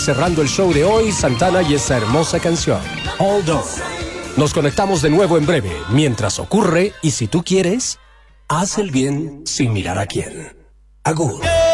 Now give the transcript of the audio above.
cerrando el show de hoy, Santana y esa hermosa canción, Hold On. Nos conectamos de nuevo en breve, mientras ocurre, y si tú quieres, haz el bien sin mirar a quién. Agur.